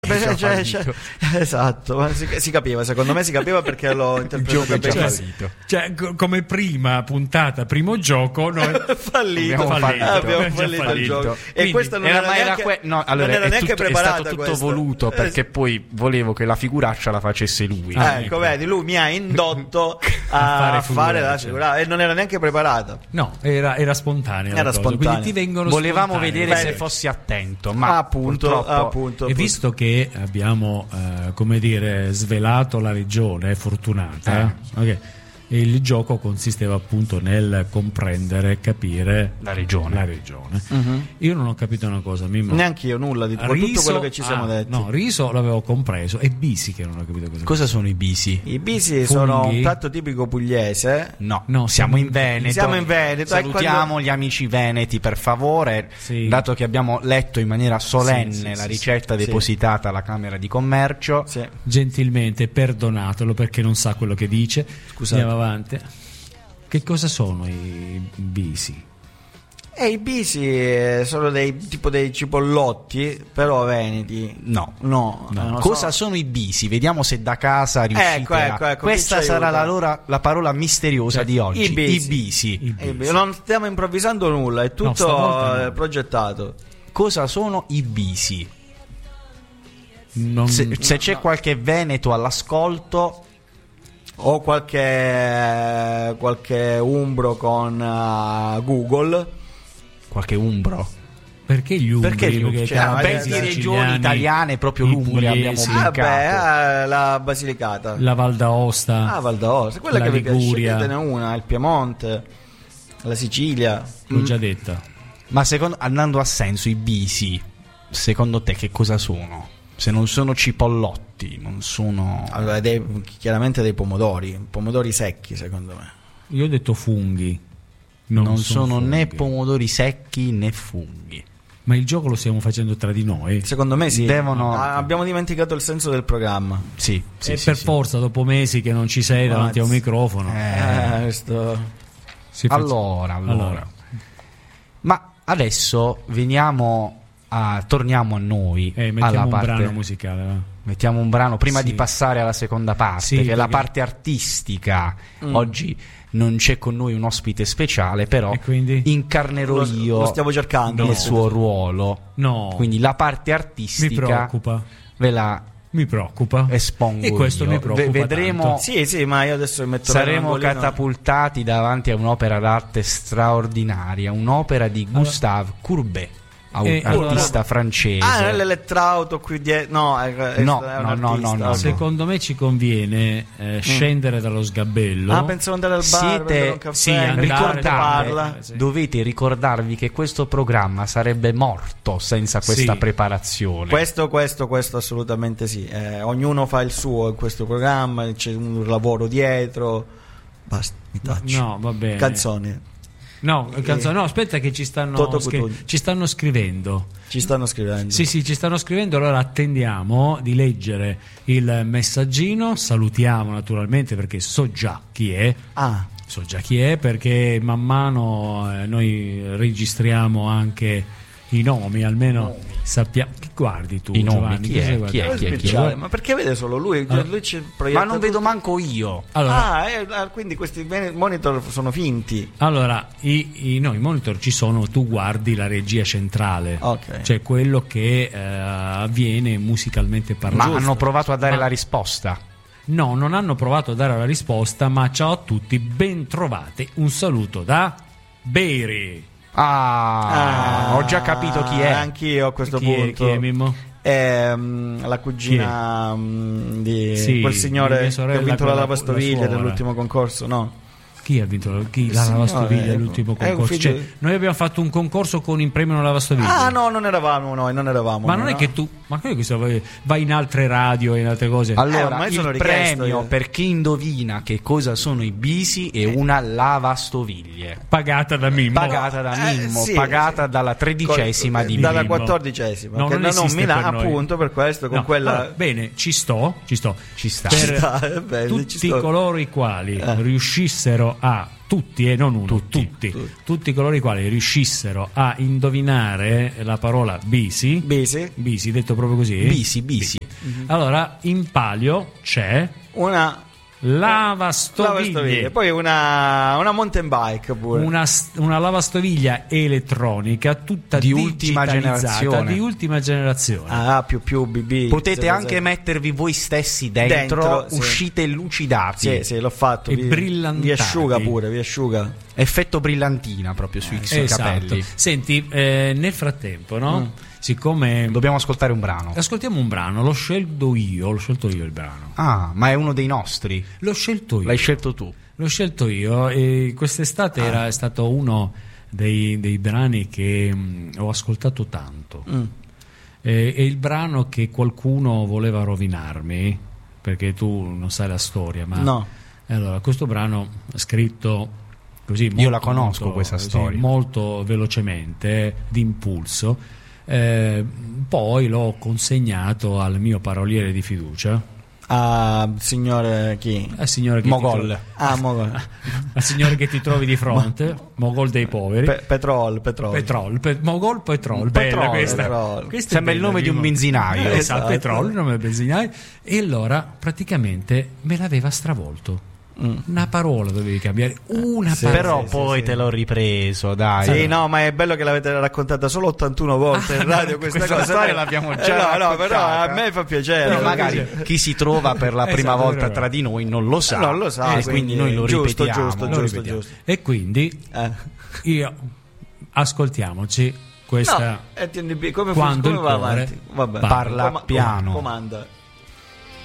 Esatto, ma si capiva, secondo me si capiva perché l'ho interpretato. Cioè, come prima puntata, primo gioco, noi abbiamo fallito il gioco. E questo non era neanche preparato. È stato tutto voluto, perché poi volevo che la figuraccia la facesse lui. Ecco, vedi, lui mi ha indotto a fare la figuraccia e non era neanche preparata. No, era spontanea. Era spontanea. Quindi ti vengono volevamo spontanee. vedere se fossi attento, ma appunto. E visto che abbiamo svelato la regione fortunata, okay. Il gioco consisteva appunto nel comprendere, capire la regione. Uh-huh. Io non ho capito una cosa, Mimmo. Neanche io nulla di tutto quello che ci siamo detti. No, riso l'avevo compreso, e bisi che non ho capito cosa sono i bisi. I bisi sono un piatto tipico pugliese. No, siamo in Veneto. Salutiamo gli amici veneti, per favore, dato che abbiamo letto in maniera solenne la ricetta depositata alla Camera di Commercio. Gentilmente perdonatelo perché non sa quello che dice. Scusate. Avanti. Che cosa sono i bisi? I bisi sono tipo dei cipollotti, però veneti. No. Cosa sono i bisi? Vediamo se da casa riuscite ecco, questa sarà la parola misteriosa di oggi. I bisi. Non stiamo improvvisando nulla, è tutto progettato. Cosa sono i bisi? Se c'è qualche veneto all'ascolto, o qualche umbro con Google. Qualche umbro? Perché gli umbri? Perché di regioni italiane proprio l'Umbria abbiamo blincato. La Basilicata, la Val d'Aosta, quella la che Liguria, vi una, il Piemonte, la Sicilia. L'ho già detta. Ma andando a senso, i bisi, secondo te che cosa sono? Se non sono cipollotti, non sono... Allora, chiaramente dei pomodori secchi, secondo me. Io ho detto funghi. Non sono funghi. Né pomodori secchi né funghi. Ma il gioco lo stiamo facendo tra di noi? Secondo me sì. Abbiamo dimenticato il senso del programma. Sì, forza, dopo mesi che non ci sei davanti a un microfono. Allora. Ma adesso torniamo a noi. Mettiamo un brano musicale, va? Mettiamo un brano prima di passare alla seconda parte, che è la parte artistica. Oggi non c'è con noi un ospite speciale, però incarnerò io lo stiamo cercando nel suo ruolo. No. Quindi la parte artistica mi preoccupa. Espongo e questo io. Mi preoccupa. Vedremo. Tanto. Sì, ma io adesso saremo catapultati davanti a un'opera d'arte straordinaria, un'opera di Gustave Courbet, artista francese. L'elettrauto qui dietro. No. Secondo me ci conviene scendere dallo sgabello. Pensavo andare al bar. Dovete ricordarvi che questo programma sarebbe morto senza questa preparazione. Questo assolutamente sì. Ognuno fa il suo in questo programma, c'è un lavoro dietro. Basta, mi taccio. No, va bene. Canzoni. No, aspetta che ci stanno scrivendo. Ci stanno scrivendo. Sì, ci stanno scrivendo. Allora attendiamo di leggere il messaggino. Salutiamo naturalmente perché so già chi è. So già chi è perché man mano noi registriamo anche i nomi, almeno sappiamo. Chi guardi tu? I nomi, Giovanni? Chi è? Ma perché vede solo lui? Lui ci proietta. Ma non vedo manco io. Allora, quindi questi monitor sono finti. Allora, i monitor ci sono, tu guardi la regia centrale, cioè quello che avviene musicalmente parlando. Ma hanno provato a dare la risposta? No, non hanno provato a dare la risposta, ma ciao a tutti, ben trovati. Un saluto da Beiri. Ho già capito chi è. Anch'io a questo punto. Chi è Mimmo? È la cugina di quel signore che ha vinto la lavastoviglie dell'ultimo concorso, no? Chi ha vinto la lavastoviglie all'ultimo concorso? Noi abbiamo fatto un concorso con in premio una lavastoviglie. No, non eravamo noi, non eravamo. Ma non è che tu, ma questo vai in altre radio e in altre cose. Allora, il premio per chi indovina che cosa sono i bisi è una lavastoviglie pagata da Mimmo, pagata dalla 13ª di Mimmo, dalla 14ª, no, che non esiste appunto per questo con quella. Allora, bene, ci sta. Ci sta. Per tutti coloro i quali riuscissero a tutti, non uno, tutti coloro i quali riuscissero a indovinare la parola bisi, detto proprio così, bisi. Allora in palio c'è una lavastoviglie, poi una mountain bike pure, una lavastoviglia elettronica tutta di ultima generazione, più BB. Potete anche mettervi voi stessi dentro uscite lucidati. Sì, l'ho fatto, e brillantanti. Vi asciuga effetto brillantina proprio sui capelli. Senti, nel frattempo, no? Siccome dobbiamo ascoltare un brano. Ascoltiamo un brano, l'ho scelto io il brano. Ah, ma è uno dei nostri? L'ho scelto io. L'hai scelto tu? L'ho scelto io e quest'estate è stato uno dei brani che ho ascoltato tanto. È il brano che qualcuno voleva rovinarmi, perché tu non sai la storia, ma no. Allora, questo brano scritto così molto, io la conosco questa storia molto velocemente, d'impulso. Poi l'ho consegnato al mio paroliere di fiducia, signore chi? Signore che Mogol. Mogol. Al signore che ti trovi di fronte, Mogol dei poveri. Petrol. Mogol Petrol. Bella questa. Sembra il nome di un benzinaio. Esatto, Petrol, il nome del benzinaio. E allora praticamente me l'aveva stravolto. Una parola dovevi cambiare, una parola. Però poi te l'ho ripreso, dai. Sì, no, ma è bello che l'avete raccontata solo 81 volte in radio questa cosa. Storia l'abbiamo già no, però a me fa piacere. Però magari chi si trova per la prima volta tra di noi non lo sa. Non lo sa, quindi noi lo ripetiamo. Giusto. E quindi io ascoltiamoci questa come va avanti? Vabbè. Parla piano. Comanda.